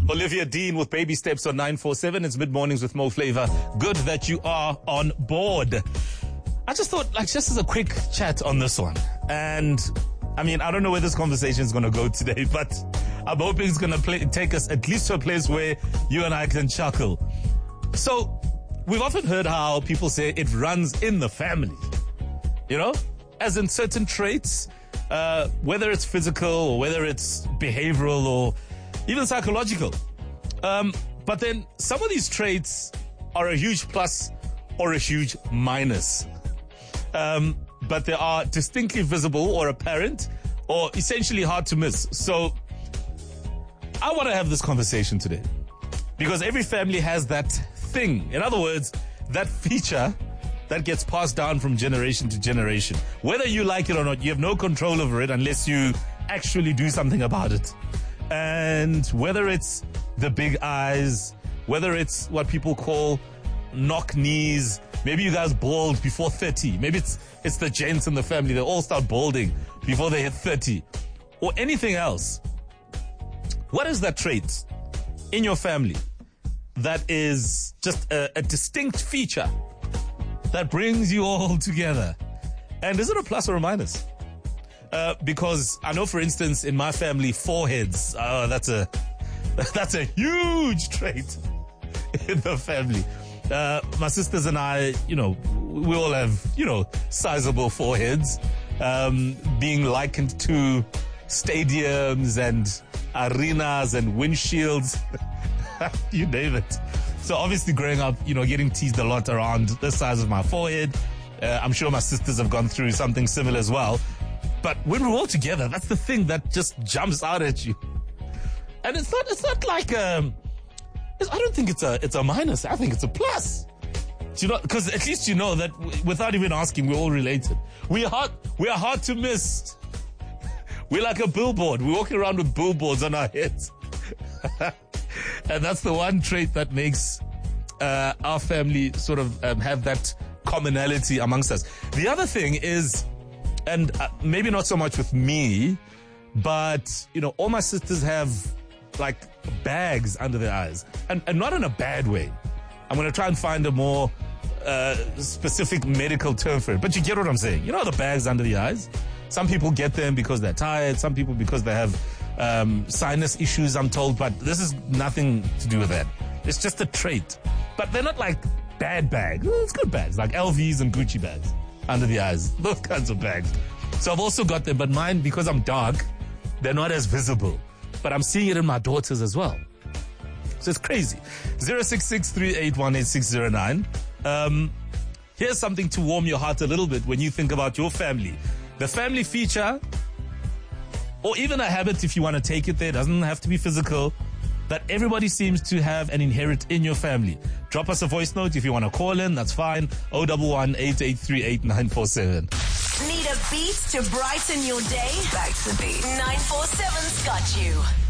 Olivia Dean with Baby Steps on 947. It's mid-mornings with Mo Flavor. Good that you are on board. I just thought, just as a quick chat on this one. And, I don't know where this conversation is going to go today, but I'm hoping it's going to take us at least to a place where you and I can chuckle. So, we've often heard how people say it runs in the family. As in certain traits, whether it's physical or whether it's behavioral or even psychological. But then some of these traits are a huge plus or a huge minus. But they are distinctly visible or apparent or essentially hard to miss. So I want to have this conversation today because every family has that thing. In other words, that feature that gets passed down from generation to generation. Whether you like it or not, you have no control over it unless you actually do something about it. And whether it's the big eyes, whether it's what people call knock knees, maybe you guys bald before 30. Maybe it's the gents in the family. They all start balding before they hit 30 or anything else. What is that trait in your family that is just a distinct feature that brings you all together? And is it a plus or a minus? Because I know, for instance, in my family, foreheads, that's a huge trait in the family. My sisters and I, we all have, sizable foreheads, being likened to stadiums and arenas and windshields, you name it. So obviously growing up, getting teased a lot around the size of my forehead. I'm sure my sisters have gone through something similar as well. But when we're all together, that's the thing that just jumps out at you. And it's not like, I don't think it's a minus. I think it's a plus. Because at least that without even asking, we're all related. We are hard to miss. We're like a billboard. We're walking around with billboards on our heads. And that's the one trait that makes our family sort of have that commonality amongst us. The other thing is, and maybe not so much with me, but, all my sisters have like bags under their eyes. And not in a bad way. I'm going to try and find a more specific medical term for it. But you get what I'm saying. The bags under the eyes? Some people get them because they're tired. Some people because they have sinus issues, I'm told. But this is nothing to do with that. It's just a trait. But they're not like bad bags. It's good bags, like LVs and Gucci bags under the eyes. Those kinds of bags. So I've also got them. But mine, because I'm dark, they're not as visible. But I'm seeing it in my daughters as well. So it's crazy. 0663818609. Here's something to warm your heart a little bit when you think about your family. The family feature, or even a habit if you want to take it there, doesn't have to be physical, that everybody seems to have and inherit in your family. Drop us a voice note if you want to call in, that's fine. 011-883-8947. Need a beat to brighten your day? Back to the beat. 947's got you.